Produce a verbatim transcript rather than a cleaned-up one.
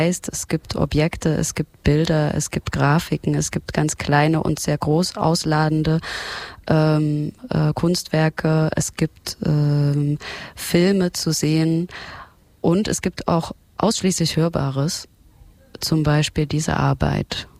heißt, es gibt Objekte, es gibt Bilder, es gibt Grafiken, es gibt ganz kleine und sehr groß ausladende ähm, äh, Kunstwerke, es gibt ähm, Filme zu sehen und es gibt auch ausschließlich Hörbares, zum Beispiel diese Arbeit.